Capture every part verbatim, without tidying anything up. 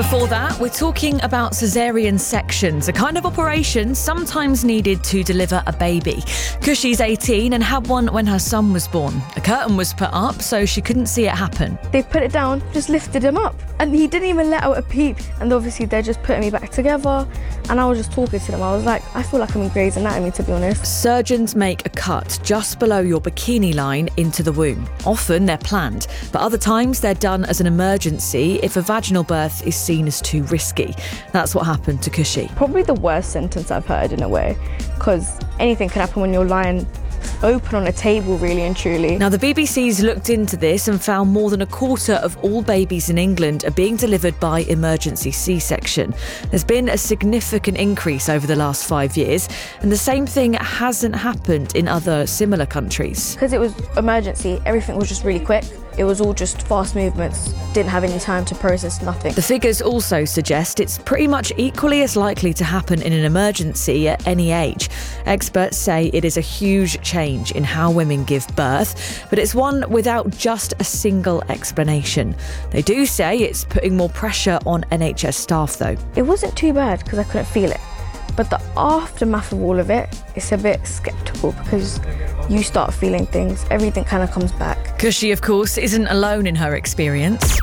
Before that, we're talking about caesarean sections, a kind of operation sometimes needed to deliver a baby. Cushy's eighteen and had one when her son was born. A curtain was put up so she couldn't see it happen. They put it down, just lifted him up, and he didn't even let out a peep. And obviously they're just putting me back together, and I was just talking to them. I was like, I feel like I'm in Grey's Anatomy, to be honest. Surgeons make a cut just below your bikini line into the womb. Often they're planned, but other times they're done as an emergency if a vaginal birth is seen as too risky. That's what happened to Cushy. Probably the worst sentence I've heard in a way, because anything can happen when you're lying open on a table, really and truly. Now, the B B C's looked into this and found more than a quarter of all babies in England are being delivered by emergency C-section. There's been a significant increase over the last five years, and the same thing hasn't happened in other similar countries. Because it was emergency, everything was just really quick. It was all just fast movements, didn't have any time to process nothing. The figures also suggest it's pretty much equally as likely to happen in an emergency at any age. Experts say it is a huge change in how women give birth, but it's one without just a single explanation. They do say it's putting more pressure on N H S staff though. It wasn't too bad because I couldn't feel it. But the aftermath of all of it, it's a bit sceptical because you start feeling things. Everything kind of comes back. Cushy, of course, isn't alone in her experience.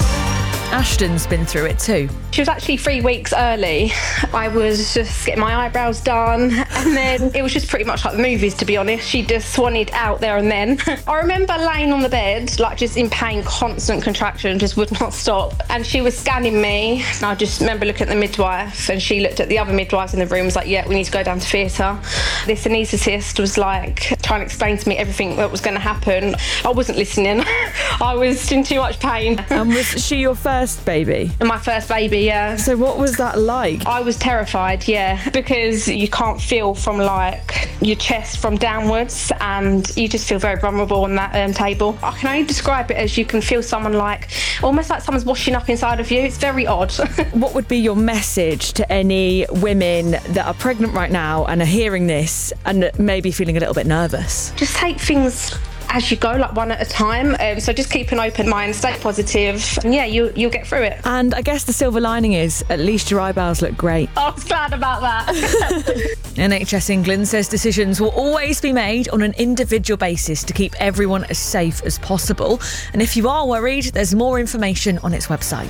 Ashton's been through it too. She was actually three weeks early. I was just getting my eyebrows done, and then it was just pretty much like the movies, to be honest. She just wanted out there and then. I remember laying on the bed, like just in pain, constant contraction, just would not stop. And she was scanning me, and I just remember looking at the midwife, and she looked at the other midwives in the room, was like, yeah, we need to go down to theatre. This anaesthetist was like trying to explain to me everything that was going to happen. I wasn't listening. I was in too much pain. And was she your first baby? My first baby, yeah. So what was that like? I was terrified, yeah, because you can't feel from like your chest from downwards, and you just feel very vulnerable on that um, table. I can only describe it as you can feel someone like, almost like someone's washing up inside of you. It's very odd. What would be your message to any women that are pregnant right now and are hearing this and maybe feeling a little bit nervous? Just take things as you go, like one at a time. Um, so just keep an open mind, stay positive, and yeah, you, you'll get through it. And I guess the silver lining is at least your eyebrows look great. I was glad about that. N H S England says decisions will always be made on an individual basis to keep everyone as safe as possible. And if you are worried, there's more information on its website.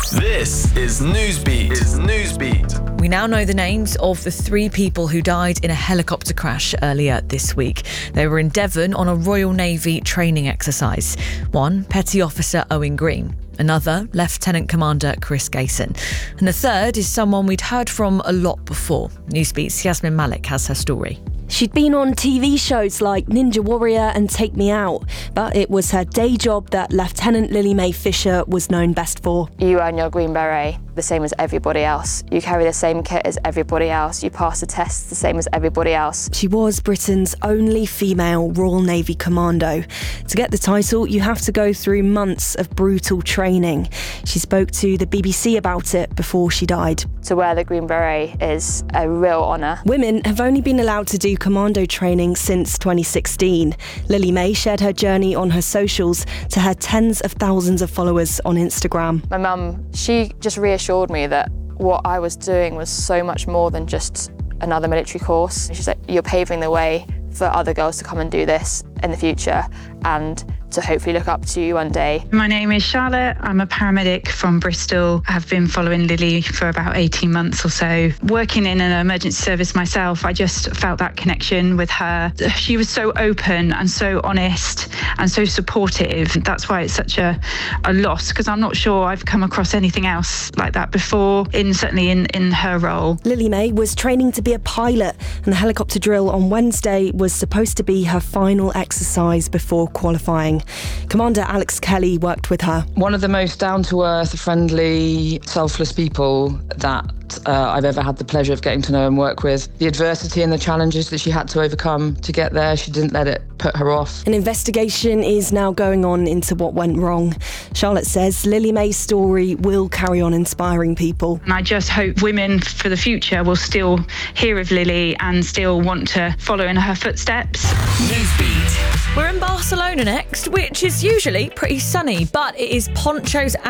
This is Newsbeat. Is Newsbeat. We now know the names of the three people who died in a helicopter crash earlier this week. They were in Devon on a Royal Navy training exercise. One, Petty Officer Owen Green. Another, Lieutenant Commander Chris Gayson. And the third is someone we'd heard from a lot before. Newsbeat's Yasmin Malik has her story. She'd been on T V shows like Ninja Warrior and Take Me Out, but it was her day job that Lieutenant Lily Mae Fisher was known best for. You earn your Green Beret the same as everybody else. You carry the same kit as everybody else. You pass the tests the same as everybody else. She was Britain's only female Royal Navy commando. To get the title, you have to go through months of brutal training. She spoke to the B B C about it before she died. To wear the Green Beret is a real honour. Women have only been allowed to do commando training since twenty sixteen. Lily Mae shared her journey on her socials to her tens of thousands of followers on Instagram. My mum, she just reassured me that what I was doing was so much more than just another military course. She's like, you're paving the way for other girls to come and do this in the future and to hopefully look up to you one day. My name is Charlotte. I'm a paramedic from Bristol. I've been following Lily for about eighteen months or so. Working in an emergency service myself, I just felt that connection with her. She was so open and so honest and so supportive. That's why it's such a, a loss, because I'm not sure I've come across anything else like that before, in certainly in, in her role. Lily Mae was training to be a pilot, and the helicopter drill on Wednesday was supposed to be her final exercise before qualifying. Commander Alex Kelly worked with her. One of the most down-to-earth, friendly, selfless people that uh, I've ever had the pleasure of getting to know and work with. The adversity and the challenges that she had to overcome to get there, she didn't let it put her off. An investigation is now going on into what went wrong. Charlotte says Lily Mae's story will carry on inspiring people. And I just hope women for the future will still hear of Lily and still want to follow in her footsteps. Newsbeat. We're in Barcelona next, which is usually pretty sunny, but it is ponchos